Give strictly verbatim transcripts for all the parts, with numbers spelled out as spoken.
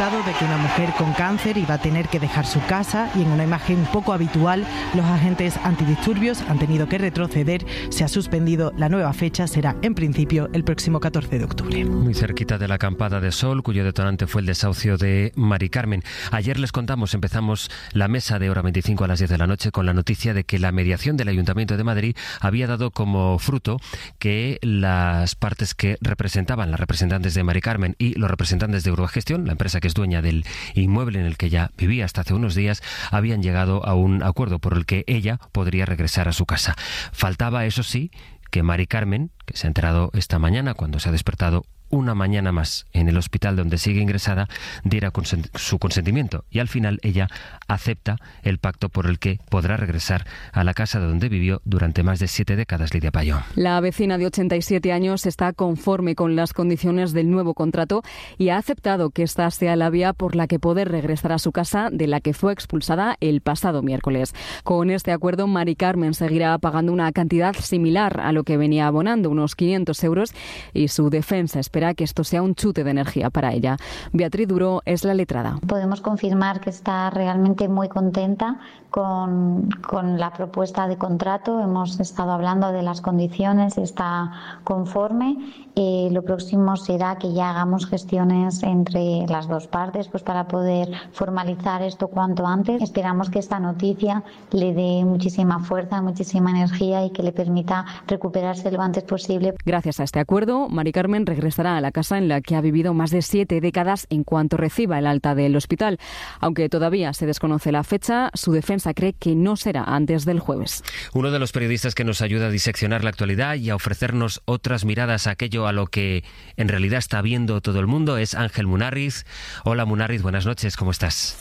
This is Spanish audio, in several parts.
alertado de que una mujer con cáncer iba a tener que dejar su casa y en una imagen poco habitual, los agentes antidisturbios han tenido que retroceder. Se ha suspendido la nueva fecha, será en principio el próximo catorce de octubre. Muy cerquita de la acampada de Sol, cuyo detonante fue el desahucio de Mari Carmen. Ayer les contamos, empezamos la mesa de Hora veinticinco a las diez de la noche con la noticia de que la mediación del Ayuntamiento de Madrid había dado como fruto que las partes que representaban, las representantes de Mari Carmen y los representantes de Urbagestión, la empresa que es dueña del inmueble en el que ella vivía hasta hace unos días, habían llegado a un acuerdo por el que ella podría regresar a su casa. Faltaba, eso sí, que Mari Carmen, que se ha enterado esta mañana cuando se ha despertado una mañana más en el hospital donde sigue ingresada, diera consent- su consentimiento. Y al final ella acepta el pacto por el que podrá regresar a la casa donde vivió durante más de siete décadas. Lidia Payón. La vecina de ochenta y siete años está conforme con las condiciones del nuevo contrato y ha aceptado que esta sea la vía por la que poder regresar a su casa, de la que fue expulsada el pasado miércoles. Con este acuerdo, Mari Carmen seguirá pagando una cantidad similar a lo que venía abonando, unos quinientos euros, y su defensa espera que esto sea un chute de energía para ella. Beatriz Duro es la letrada. Podemos confirmar que está realmente muy contenta con, con la propuesta de contrato. Hemos estado hablando de las condiciones, está conforme. Eh, lo próximo será que ya hagamos gestiones entre las dos partes, pues para poder formalizar esto cuanto antes. Esperamos que esta noticia le dé muchísima fuerza, muchísima energía y que le permita recuperarse lo antes posible. Gracias a este acuerdo, Mari Carmen regresará a la casa en la que ha vivido más de siete décadas en cuanto reciba el alta del hospital. Aunque todavía se desconoce la fecha, su defensa cree que no será antes del jueves. Uno de los periodistas que nos ayuda a diseccionar la actualidad y a ofrecernos otras miradas a aquello a lo que en realidad está viendo todo el mundo es Ángel Munarriz. Hola Munarriz, buenas noches, ¿cómo estás?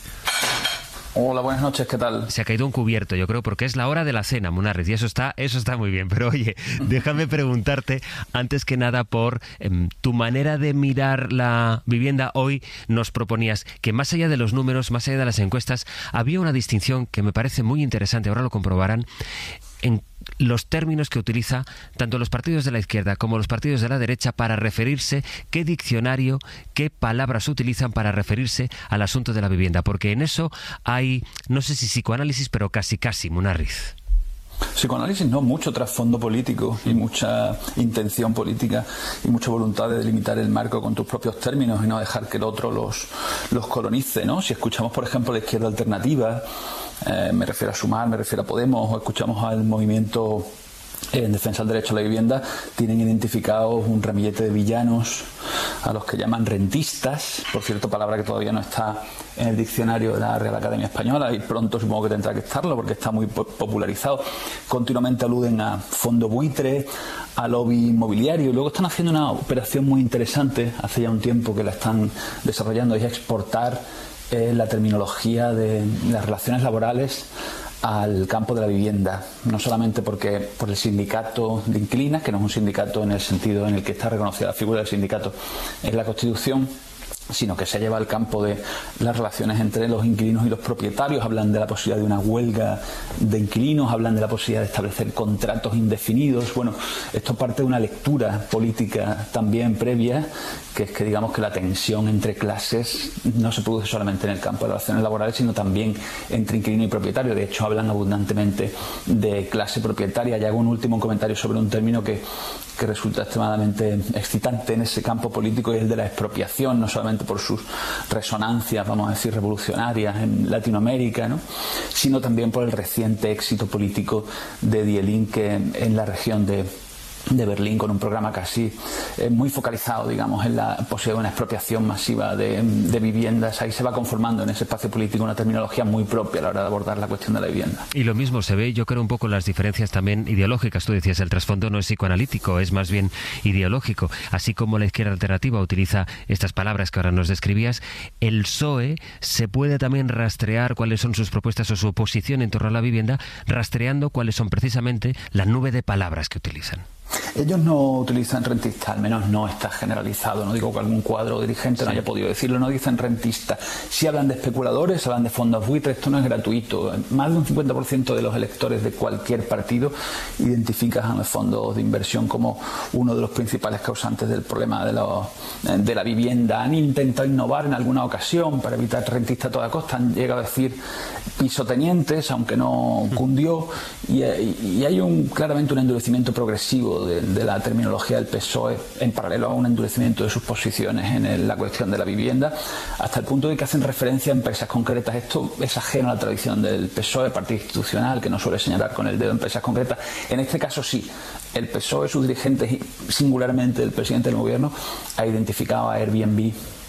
Hola, buenas noches, ¿qué tal? Se ha caído un cubierto, yo creo, porque es la hora de la cena, Munarriz, y eso está, eso está muy bien. Pero oye, déjame preguntarte, antes que nada, por eh, tu manera de mirar la vivienda. Hoy nos proponías que más allá de los números, más allá de las encuestas, había una distinción que me parece muy interesante, ahora lo comprobarán, en los términos que utiliza tanto los partidos de la izquierda como los partidos de la derecha para referirse, qué diccionario, qué palabras utilizan para referirse al asunto de la vivienda, porque en eso hay, no sé si psicoanálisis, pero casi casi, Munarriz. Psicoanálisis no, mucho trasfondo político y mucha intención política y mucha voluntad de delimitar el marco con tus propios términos y no dejar que el otro los, los colonice, ¿no? Si escuchamos, por ejemplo, la izquierda alternativa, eh, me refiero a Sumar, me refiero a Podemos, o escuchamos al movimiento en defensa del derecho a la vivienda, tienen identificados un ramillete de villanos a los que llaman rentistas, por cierto, palabra que todavía no está en el diccionario de la Real Academia Española y pronto supongo que tendrá que estarlo porque está muy popularizado. Continuamente aluden a fondo buitre, a lobby inmobiliario y luego están haciendo una operación muy interesante, hace ya un tiempo que la están desarrollando, es exportar eh, la terminología de las relaciones laborales al campo de la vivienda, no solamente porque por el sindicato de inquilinas, que no es un sindicato en el sentido en el que está reconocida la figura del sindicato en la Constitución, sino que se lleva al campo de las relaciones entre los inquilinos y los propietarios. Hablan de la posibilidad de una huelga de inquilinos, hablan de la posibilidad de establecer contratos indefinidos. Bueno, esto parte de una lectura política también previa, que es que digamos que la tensión entre clases no se produce solamente en el campo de las relaciones laborales, sino también entre inquilino y propietario. De hecho, hablan abundantemente de clase propietaria. Y hago un último comentario sobre un término que que resulta extremadamente excitante en ese campo político, y es el de la expropiación, no solamente por sus resonancias, vamos a decir, revolucionarias en Latinoamérica, ¿no?, sino también por el reciente éxito político de Die Linke en la región de de Berlín, con un programa casi eh, muy focalizado, digamos, en la posibilidad de una expropiación masiva de, de viviendas. Ahí se va conformando en ese espacio político una terminología muy propia a la hora de abordar la cuestión de la vivienda. Y lo mismo se ve, yo creo, un poco las diferencias también ideológicas. Tú decías, el trasfondo no es psicoanalítico, es más bien ideológico. Así como la izquierda alternativa utiliza estas palabras que ahora nos describías, el P S O E se puede también rastrear cuáles son sus propuestas o su posición en torno a la vivienda, rastreando cuáles son precisamente la nube de palabras que utilizan. Ellos no utilizan rentista, al menos no está generalizado. No digo que algún cuadro dirigente sí. no haya podido decirlo, no dicen rentista. Si hablan de especuladores, hablan de fondos buitres, esto no es gratuito. Más de un cincuenta por ciento de los electores de cualquier partido identifican a los fondos de inversión como uno de los principales causantes del problema de, los, de la vivienda. Han intentado innovar en alguna ocasión para evitar rentistas a toda costa. Han llegado a decir pisotenientes, aunque no cundió, y, y hay un claramente un endurecimiento progresivo de, de la terminología del P S O E en paralelo a un endurecimiento de sus posiciones en el, la cuestión de la vivienda, hasta el punto de que hacen referencia a empresas concretas. Esto es ajeno a la tradición del P S O E, partido institucional, que no suele señalar con el dedo empresas concretas. En este caso sí, el P S O E, sus dirigentes y singularmente el presidente del gobierno ha identificado a Airbnb